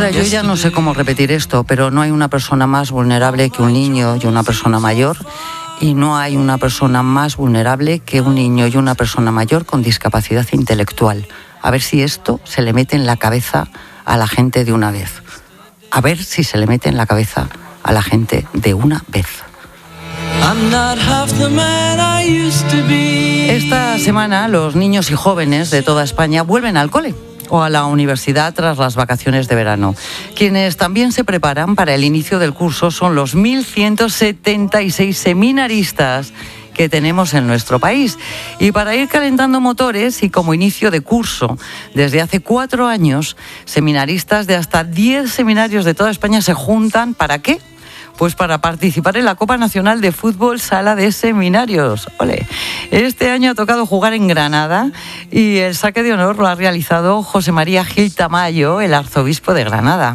sea, yo ya no sé cómo repetir esto, pero no hay una persona más vulnerable que un niño y una persona mayor, y no hay una persona más vulnerable que un niño y una persona mayor con discapacidad intelectual. A ver si esto se le mete en la cabeza a la gente de una vez. A ver si se le mete en la cabeza a la gente de una vez. Esta semana los niños y jóvenes de toda España vuelven al cole o a la universidad tras las vacaciones de verano. Quienes también se preparan para el inicio del curso son los 1.176 seminaristas que tenemos en nuestro país. Y para ir calentando motores y como inicio de curso, desde hace 4 años, seminaristas de hasta 10 seminarios de toda España se juntan. ¿Para qué? Pues para participar en la Copa Nacional de Fútbol Sala de Seminarios. ¡Ole! Este año ha tocado jugar en Granada y el saque de honor lo ha realizado José María Gil Tamayo, el arzobispo de Granada.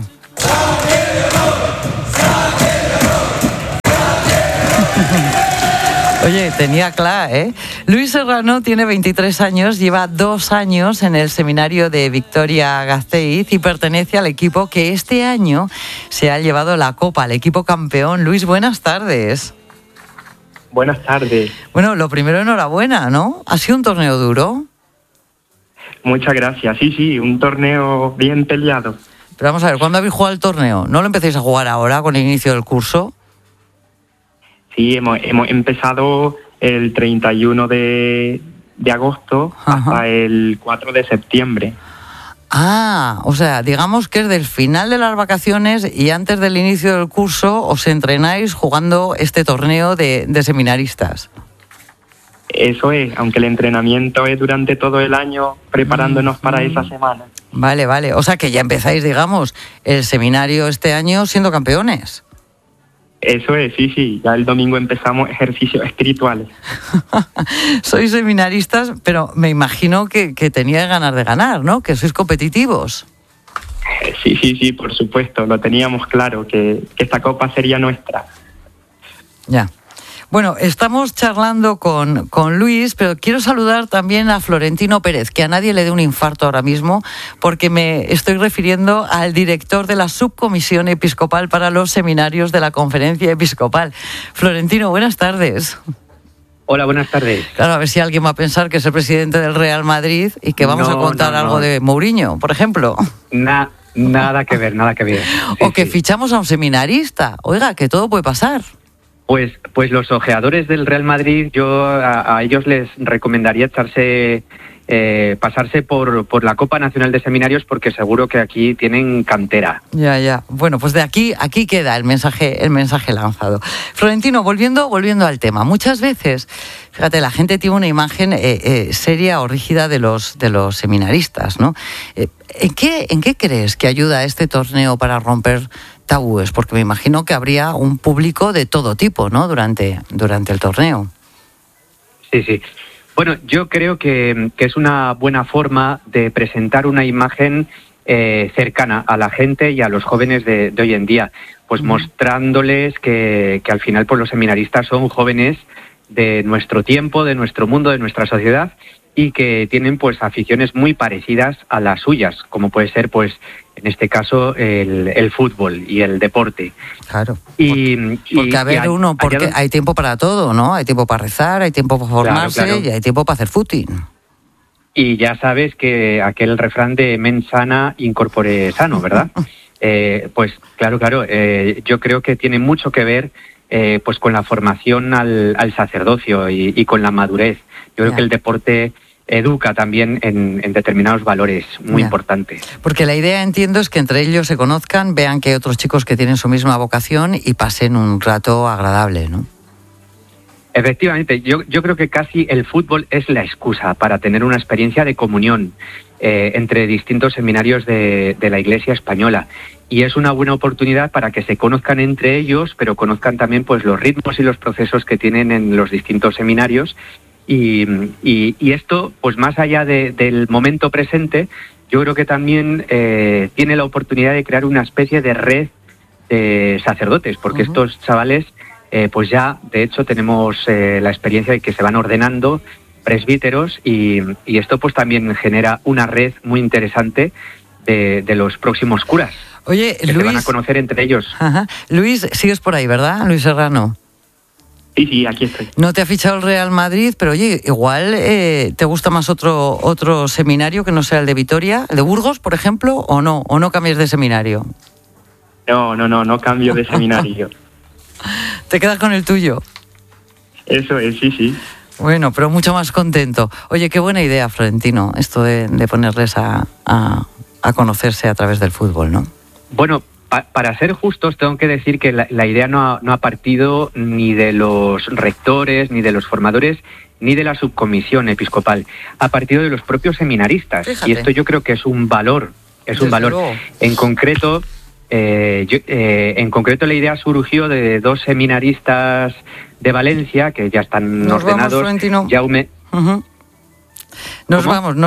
Oye, tenía claro, ¿eh? Luis Serrano tiene 23 años, lleva 2 años en el seminario de Vitoria-Gasteiz y pertenece al equipo que este año se ha llevado la Copa, al equipo campeón. Luis, buenas tardes. Buenas tardes. Bueno, lo primero, enhorabuena, ¿no? ¿Ha sido un torneo duro? Muchas gracias. Sí, un torneo bien peleado. Pero vamos a ver, ¿cuándo habéis jugado el torneo? ¿No lo empecéis a jugar ahora con el inicio del curso? Sí, hemos empezado el 31 de agosto. Ajá. Hasta el 4 de septiembre. Ah, o sea, digamos que es del final de las vacaciones y antes del inicio del curso os entrenáis jugando este torneo de seminaristas. Eso es, aunque el entrenamiento es durante todo el año preparándonos para esa semana. Vale, o sea que ya empezáis, digamos, el seminario este año siendo campeones. Eso es, sí, ya el domingo empezamos ejercicios espirituales. Sois seminaristas, pero me imagino que teníais ganas de ganar, ¿no? Que sois competitivos. Sí, por supuesto, lo teníamos claro, que esta copa sería nuestra. Ya. Bueno, estamos charlando con Luis, pero quiero saludar también a Florentino Pérez, que a nadie le dé un infarto ahora mismo, porque me estoy refiriendo al director de la Subcomisión Episcopal para los Seminarios de la Conferencia Episcopal. Florentino, buenas tardes. Hola, buenas tardes. Claro, a ver si alguien va a pensar que es el presidente del Real Madrid y que vamos a contar algo de Mourinho, por ejemplo. Nada que ver. Sí, o que fichamos a un seminarista. Oiga, que todo puede pasar. Pues los ojeadores del Real Madrid, yo a ellos les recomendaría pasarse por la Copa Nacional de Seminarios, porque seguro que aquí tienen cantera. Ya. Bueno, pues de aquí queda el mensaje lanzado. Florentino, volviendo al tema. Muchas veces, fíjate, la gente tiene una imagen seria o rígida de los seminaristas, ¿no? ¿En qué crees que ayuda este torneo para romper tabúes? Porque me imagino que habría un público de todo tipo, ¿no? Durante el torneo. Sí. Bueno, yo creo que es una buena forma de presentar una imagen cercana a la gente y a los jóvenes de hoy en día, pues mostrándoles que al final pues los seminaristas son jóvenes de nuestro tiempo, de nuestro mundo, de nuestra sociedad, y que tienen pues aficiones muy parecidas a las suyas, como puede ser pues en este caso el fútbol y el deporte. Claro. Porque hay tiempo para todo, ¿no? Hay tiempo para rezar, hay tiempo para formarse, claro. Y hay tiempo para hacer footing. Y ya sabes que aquel refrán de mens sana in corpore sano, ¿verdad? Pues claro, yo creo que tiene mucho que ver pues con la formación al sacerdocio y con la madurez. Yo creo que el deporte educa también en determinados valores muy importantes. Porque la idea, entiendo, es que entre ellos se conozcan, vean que hay otros chicos que tienen su misma vocación y pasen un rato agradable, ¿no? Efectivamente, yo creo que casi el fútbol es la excusa para tener una experiencia de comunión entre distintos seminarios de la Iglesia española. Y es una buena oportunidad para que se conozcan entre ellos, pero conozcan también pues los ritmos y los procesos que tienen en los distintos seminarios. Y esto, pues más allá del momento presente, yo creo que también tiene la oportunidad de crear una especie de red de sacerdotes, porque estos chavales, pues ya, de hecho, tenemos la experiencia de que se van ordenando presbíteros y esto pues también genera una red muy interesante de los próximos curas. Oye, que Luis, se van a conocer entre ellos. Ajá. Luis, sigues por ahí, ¿verdad, Luis Serrano? Sí, aquí estoy. No te ha fichado el Real Madrid, pero oye, igual te gusta más otro seminario que no sea el de Vitoria, el de Burgos, por ejemplo, o no cambies de seminario. No cambio de seminario. ¿Te quedas con el tuyo? Eso es, sí. Bueno, pero mucho más contento. Oye, qué buena idea, Florentino, esto de ponerles a conocerse a través del fútbol, ¿no? Bueno, para ser justos, tengo que decir que la idea no ha partido ni de los rectores, ni de los formadores, ni de la subcomisión episcopal. Ha partido de los propios seminaristas. Fíjate. Y esto yo creo que es un valor. Luego. En concreto, la idea surgió de 2 seminaristas de Valencia que ya están Nos ordenados. vamos, Florentino. Jaume. Uh-huh. Nos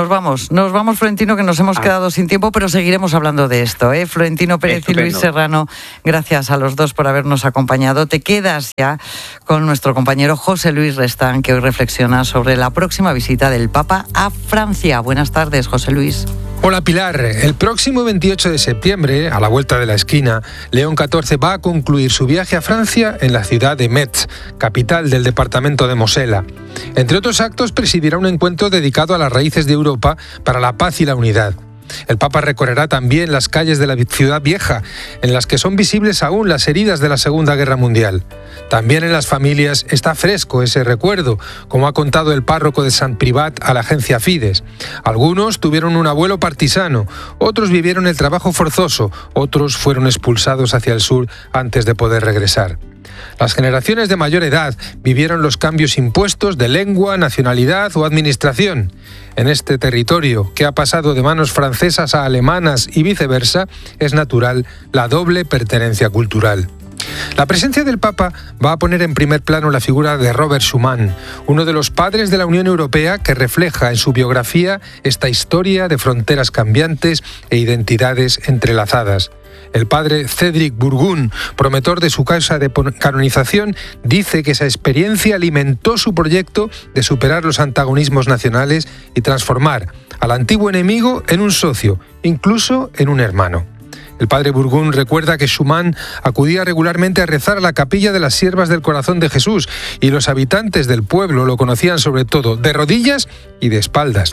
vamos, Florentino, que nos hemos quedado sin tiempo, pero seguiremos hablando de esto, ¿eh? Florentino Pérez Estupendo. y Luis Serrano, gracias a los dos por habernos acompañado. Te quedas ya con nuestro compañero José Luis Restán, que hoy reflexiona sobre la próxima visita del Papa a Francia. Buenas tardes, José Luis. Hola Pilar, el próximo 28 de septiembre, a la vuelta de la esquina, León XIV va a concluir su viaje a Francia en la ciudad de Metz, capital del departamento de Mosela. Entre otros actos, presidirá un encuentro dedicado a las raíces de Europa para la paz y la unidad. El Papa recorrerá también las calles de la ciudad vieja, en las que son visibles aún las heridas de la Segunda Guerra Mundial. También en las familias está fresco ese recuerdo, como ha contado el párroco de Sant Privat a la agencia Fides. Algunos tuvieron un abuelo partisano, otros vivieron el trabajo forzoso, otros fueron expulsados hacia el sur antes de poder regresar. Las generaciones de mayor edad vivieron los cambios impuestos de lengua, nacionalidad o administración. En este territorio, que ha pasado de manos francesas a alemanas y viceversa, es natural la doble pertenencia cultural. La presencia del Papa va a poner en primer plano la figura de Robert Schuman, uno de los padres de la Unión Europea que refleja en su biografía esta historia de fronteras cambiantes e identidades entrelazadas. El padre Cédric Burgun, promotor de su causa de canonización, dice que esa experiencia alimentó su proyecto de superar los antagonismos nacionales y transformar al antiguo enemigo en un socio, incluso en un hermano. El padre Burgun recuerda que Schuman acudía regularmente a rezar a la capilla de las Siervas del Corazón de Jesús y los habitantes del pueblo lo conocían sobre todo de rodillas y de espaldas.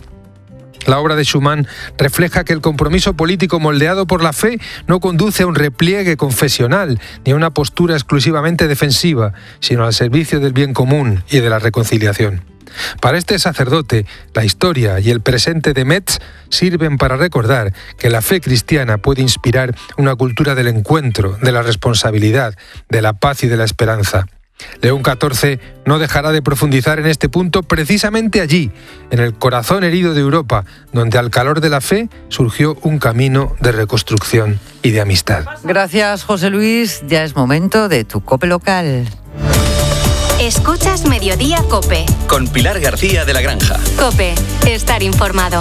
La obra de Schuman refleja que el compromiso político moldeado por la fe no conduce a un repliegue confesional ni a una postura exclusivamente defensiva, sino al servicio del bien común y de la reconciliación. Para este sacerdote, la historia y el presente de Metz sirven para recordar que la fe cristiana puede inspirar una cultura del encuentro, de la responsabilidad, de la paz y de la esperanza. León XIV no dejará de profundizar en este punto precisamente allí, en el corazón herido de Europa, donde al calor de la fe surgió un camino de reconstrucción y de amistad. Gracias, José Luis. Ya es momento de tu COPE local. Escuchas Mediodía COPE. Con Pilar García de la Granja. COPE, estar informado.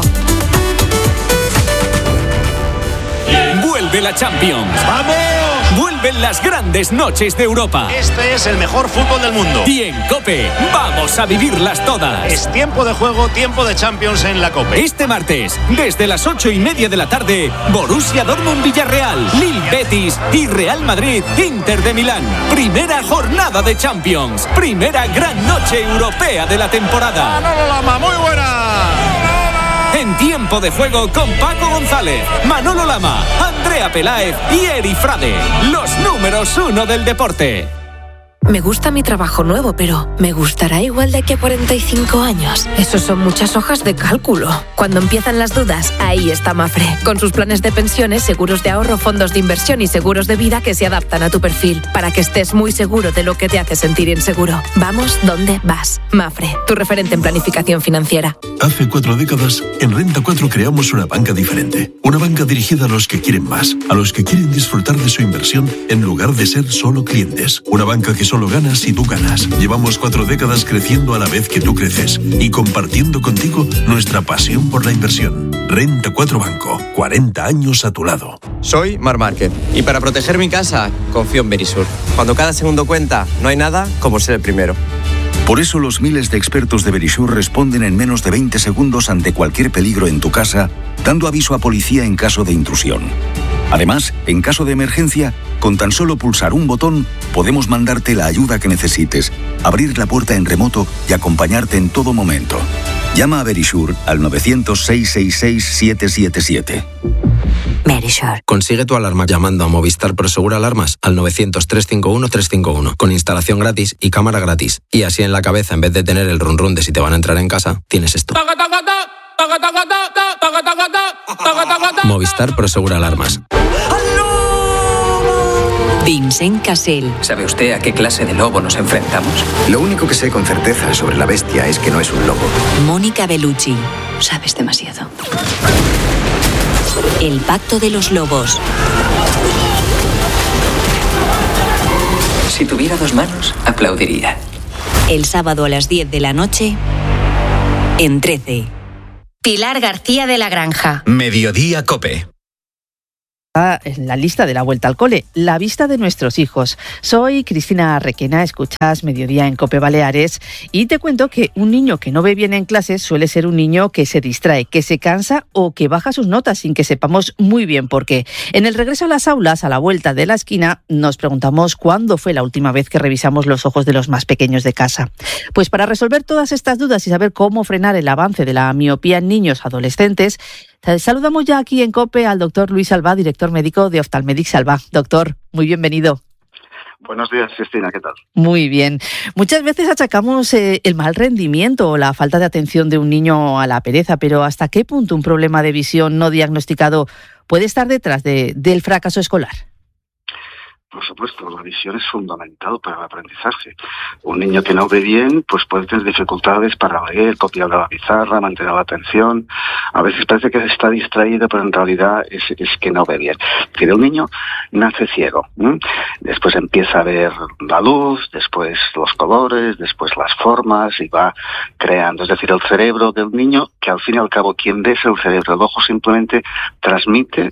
Vuelve la Champions. ¡Vamos! Vuelven las grandes noches de Europa. Este es el mejor fútbol del mundo. Y en COPE vamos a vivirlas todas. Es tiempo de juego, tiempo de Champions en la COPE. Este martes, desde las 8:30 de la tarde, Borussia Dortmund-Villarreal, Lille Betis y Real Madrid-Inter de Milán. Primera jornada de Champions. Primera gran noche europea de la temporada. Manolo Lama, muy buena. En tiempo de juego con Paco González, Manolo Lama, Andrea Peláez y Eri Frade. Los números 1 del deporte. Me gusta mi trabajo nuevo, pero ¿me gustará igual de aquí a 45 años? Eso son muchas hojas de cálculo. Cuando empiezan las dudas, ahí está Mafre. Con sus planes de pensiones, seguros de ahorro, fondos de inversión y seguros de vida que se adaptan a tu perfil, para que estés muy seguro de lo que te hace sentir inseguro. Vamos donde vas. Mafre, tu referente en planificación financiera. Hace 4 décadas, en Renta 4 creamos una banca diferente. Una banca dirigida a los que quieren más, a los que quieren disfrutar de su inversión en lugar de ser solo clientes. Una banca que solo ganas si tú ganas. Llevamos 4 décadas creciendo a la vez que tú creces y compartiendo contigo nuestra pasión por la inversión. Renta 4 Banco, 40 años a tu lado. Soy Mar Márquez y para proteger mi casa confío en Berisur. Cuando cada segundo cuenta, no hay nada como ser el primero. Por eso los miles de expertos de Verisure responden en menos de 20 segundos ante cualquier peligro en tu casa, dando aviso a policía en caso de intrusión. Además, en caso de emergencia, con tan solo pulsar un botón, podemos mandarte la ayuda que necesites, abrir la puerta en remoto y acompañarte en todo momento. Llama a Verisure al 900-666-777. Verisure. Consigue tu alarma llamando a Movistar Prosegur Alarmas al 900-351-351, con instalación gratis y cámara gratis. Y así en la cabeza, en vez de tener el run run de si te van a entrar en casa, tienes esto. Movistar Prosegur Alarmas. Vincent Cassel. ¿Sabe usted a qué clase de lobo nos enfrentamos? Lo único que sé con certeza sobre la bestia es que no es un lobo. Mónica Bellucci. Sabes demasiado. El pacto de los lobos. Si tuviera 2 manos, aplaudiría. El sábado a las 10 de la noche, en 13. Pilar García de la Granja. Mediodía COPE. En la lista de la vuelta al cole, la vista de nuestros hijos. Soy Cristina Requena, escuchas Mediodía en COPE Baleares y te cuento que un niño que no ve bien en clases suele ser un niño que se distrae, que se cansa o que baja sus notas sin que sepamos muy bien por qué. En el regreso a las aulas, a la vuelta de la esquina, nos preguntamos cuándo fue la última vez que revisamos los ojos de los más pequeños de casa. Pues para resolver todas estas dudas y saber cómo frenar el avance de la miopía en niños adolescentes, saludamos ya aquí en COPE al doctor Luis Salvá, director médico de Oftalmedic Salvá. Doctor, muy bienvenido. Buenos días, Cristina, ¿qué tal? Muy bien. Muchas veces achacamos el mal rendimiento o la falta de atención de un niño a la pereza, pero ¿hasta qué punto un problema de visión no diagnosticado puede estar detrás del fracaso escolar? Por supuesto, la visión es fundamental para el aprendizaje. Un niño que no ve bien, pues puede tener dificultades para leer, copiar de la pizarra, mantener la atención. A veces parece que está distraído, pero en realidad es que no ve bien. Es decir, un niño nace ciego, después empieza a ver la luz, después los colores, después las formas y va creando. Es decir, el cerebro del niño, que al fin y al cabo quien ve es el cerebro, el ojo simplemente transmite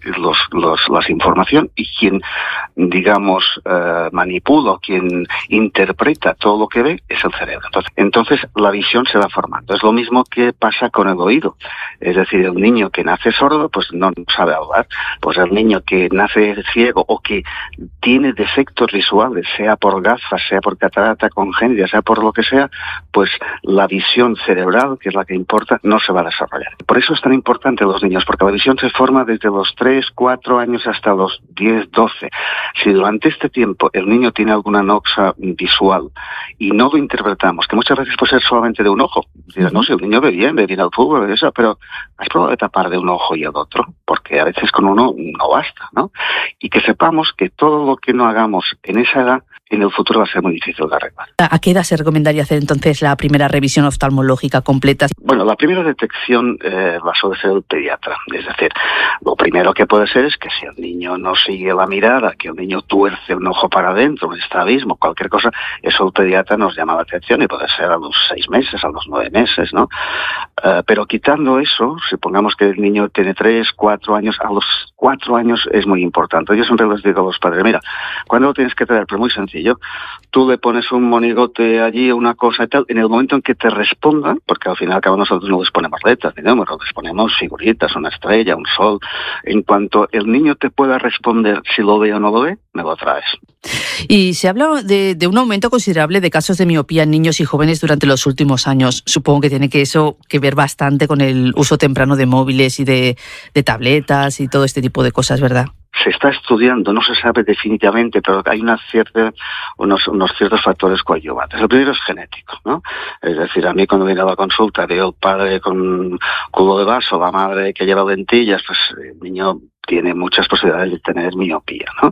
las información y quien, digamos, manipula, quien interpreta todo lo que ve es el cerebro. Entonces la visión se va formando. Es lo mismo que pasa con el oído. Es decir, el niño que nace sordo, pues no sabe hablar. Pues el niño que nace ciego o que tiene defectos visuales, sea por gafas, sea por catarata congénita, sea por lo que sea, pues la visión cerebral, que es la que importa, no se va a desarrollar. Por eso es tan importante los niños, porque la visión se forma desde los 3, 4 años hasta los 10, 12. Si durante este tiempo el niño tiene alguna noxa visual y no lo interpretamos, que muchas veces puede ser solamente de un ojo. No, si el niño ve bien al fútbol, eso, pero has probado de tapar de un ojo y el otro, porque a veces con uno no basta, ¿no? Y que sepamos que todo lo que no hagamos en esa edad, en el futuro va a ser muy difícil de arreglar. ¿A qué edad se recomendaría hacer entonces la primera revisión oftalmológica completa? Bueno, la primera detección va a ser el pediatra. Es decir, lo primero que puede ser es que si el niño no sigue la mirada, que el niño tuerce un ojo para adentro, un estrabismo, cualquier cosa, eso el pediatra nos llama la atención y puede ser a los 6 meses, a los 9 meses, ¿no? Pero quitando eso, supongamos que el niño tiene 3, 4 años, a los 4 años es muy importante. Yo siempre les digo a los padres, mira, ¿cuándo lo tienes que traer? Pues muy sencillo. Tú le pones un monigote allí, una cosa y tal, en el momento en que te responda, porque al final nosotros no les ponemos letras ni números, les ponemos figuritas, una estrella, un sol. En cuanto el niño te pueda responder si lo ve o no lo ve, me lo traes. Y se habla de un aumento considerable de casos de miopía en niños y jóvenes durante los últimos años. Supongo que tiene que ver bastante con el uso temprano de móviles y de tabletas y todo este tipo de cosas, ¿verdad? Se está estudiando, no se sabe definitivamente, pero hay unos ciertos factores coadyuvantes. El primero es genético, ¿no? Es decir, a mí cuando viene a la consulta veo el padre con cubo de vaso, la madre que lleva lentillas, pues el niño tiene muchas posibilidades de tener miopía, ¿no?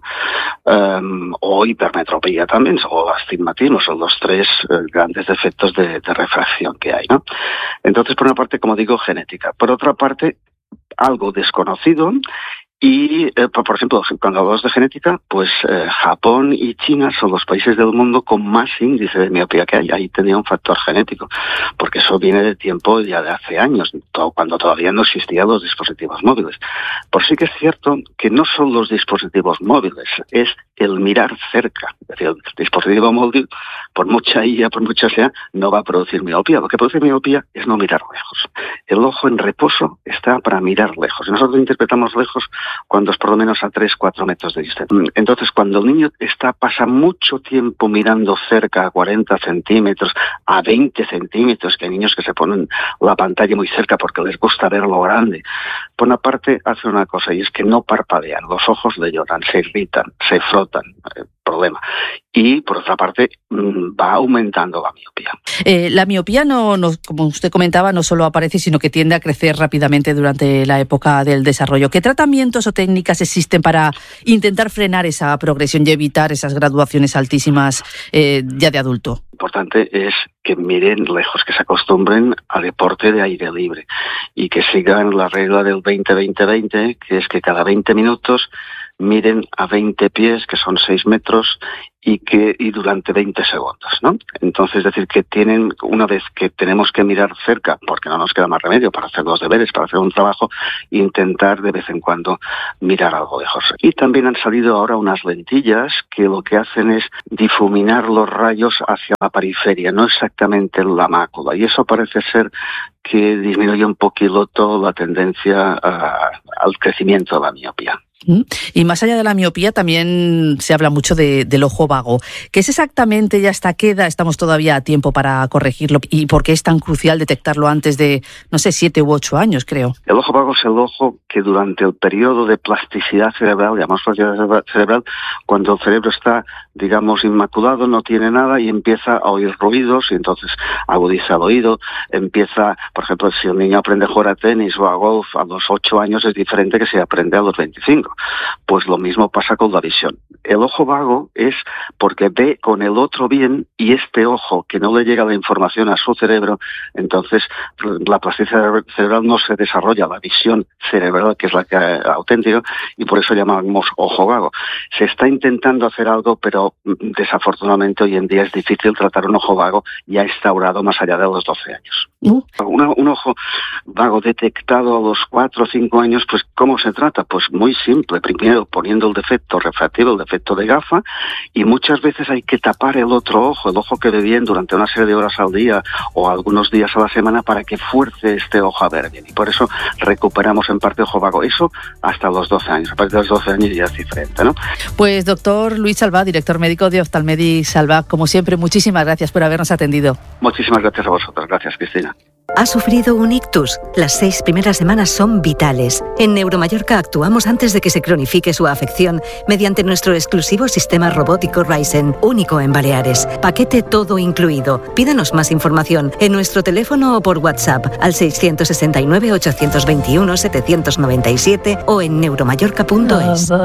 O hipermetropía también, o astigmatismo, son los 3 grandes defectos de refracción que hay, ¿no? Entonces, por una parte, como digo, genética. Por otra parte, algo desconocido. Y, por ejemplo, cuando hablamos de genética, pues Japón y China son los países del mundo con más índice de miopía que hay. Ahí tenía un factor genético, porque eso viene de tiempo ya de hace años, cuando todavía no existían los dispositivos móviles. Por sí que es cierto que no son los dispositivos móviles, es el mirar cerca. Es decir, el dispositivo móvil, por mucha IA, por mucha sea, no va a producir miopía. Lo que produce miopía es no mirar lejos. El ojo en reposo está para mirar lejos. Y nosotros interpretamos lejos cuando es por lo menos a 3-4 metros de distancia. Entonces, cuando el niño pasa mucho tiempo mirando cerca, a 40 centímetros, a 20 centímetros, que hay niños que se ponen la pantalla muy cerca porque les gusta ver lo grande. Por una parte, hace una cosa, y es que no parpadean, los ojos le lloran, se irritan, se frotan, problema. Y, por otra parte, va aumentando la miopía. La miopía, no, como usted comentaba, no solo aparece, sino que tiende a crecer rápidamente durante la época del desarrollo. ¿Qué tratamientos o técnicas existen para intentar frenar esa progresión y evitar esas graduaciones altísimas ya de adulto? Lo importante es que miren lejos, que se acostumbren a deporte de aire libre y que sigan la regla del 20-20-20, que es que cada 20 minutos miren a 20 pies, que son 6 metros, y durante 20 segundos, ¿no? Entonces, es decir, que una vez que tenemos que mirar cerca, porque no nos queda más remedio para hacer los deberes, para hacer un trabajo, intentar de vez en cuando mirar algo lejos. Y también han salido ahora unas lentillas que lo que hacen es difuminar los rayos hacia la periferia, no exactamente en la mácula, y eso parece ser que disminuye un poquito la tendencia al crecimiento de la miopía. Y más allá de la miopía también se habla mucho del ojo vago. ¿Qué es exactamente y hasta qué edad estamos todavía a tiempo para corregirlo? ¿Y por qué es tan crucial detectarlo antes de, 7 u 8 años, creo? El ojo vago es el ojo que durante el periodo de plasticidad cerebral, llamamos plasticidad cerebral, cuando el cerebro está, digamos, inmaculado, no tiene nada y empieza a oír ruidos y entonces agudiza el oído, empieza, por ejemplo, si un niño aprende a jugar a tenis o a golf a los 8 años es diferente que si aprende a los 25. Pues lo mismo pasa con la visión. El ojo vago es porque ve con el otro bien y este ojo que no le llega la información a su cerebro, entonces la plasticidad cerebral no se desarrolla, la visión cerebral, que es la que auténtica, y por eso llamamos ojo vago. Se está intentando hacer algo, pero desafortunadamente hoy en día es difícil tratar un ojo vago ya instaurado más allá de los 12 años. Un ojo vago detectado a los 4 o 5 años, pues ¿cómo se trata? Pues muy simple. Primero poniendo el defecto refractivo, el defecto de gafa, y muchas veces hay que tapar el otro ojo, el ojo que ve bien durante una serie de horas al día o algunos días a la semana para que fuerce este ojo a ver bien. Y por eso recuperamos en parte ojo vago. Eso hasta los 12 años. A partir de los 12 años ya es diferente, ¿no? Pues doctor Luis Salvá, director médico de Oftalmedic Salvá, como siempre, muchísimas gracias por habernos atendido. Muchísimas gracias a vosotros. Gracias, Cristina. ¿Ha sufrido un ictus? Las 6 primeras semanas son vitales. En Neuromallorca actuamos antes de que se cronifique su afección mediante nuestro exclusivo sistema robótico Ryzen, único en Baleares. Paquete todo incluido. Pídanos más información en nuestro teléfono o por WhatsApp al 669 821 797 o en neuromallorca.es.